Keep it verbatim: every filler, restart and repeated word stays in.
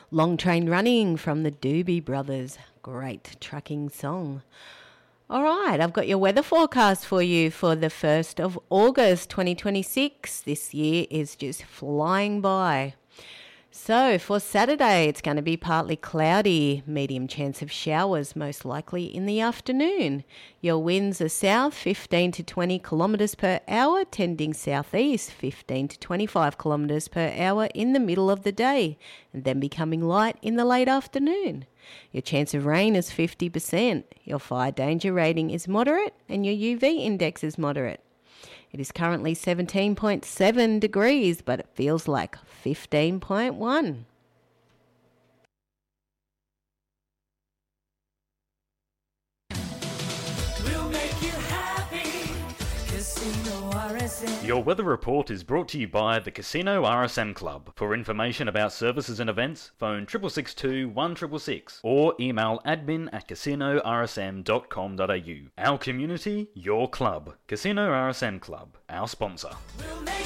Long Train Running from the Doobie Brothers. Great trucking song. All right, I've got your weather forecast for you for the first of August twenty twenty-six. This year is just flying by. So for Saturday, it's going to be partly cloudy, medium chance of showers, most likely in the afternoon. Your winds are south, fifteen to twenty kilometres per hour, tending southeast, fifteen to twenty-five kilometres per hour in the middle of the day, and then becoming light in the late afternoon. Your chance of rain is fifty percent. Your fire danger rating is moderate, and your U V index is moderate. It is currently seventeen point seven degrees, but it feels like fifteen point one. We'll make you happy. Casino R S M. Your weather report is brought to you by the Casino R S M Club. For information about services and events, phone six six six two, one six six six or email admin at casino r s m dot com dot a u. Our community, your club. Casino R S M Club, our sponsor. We'll make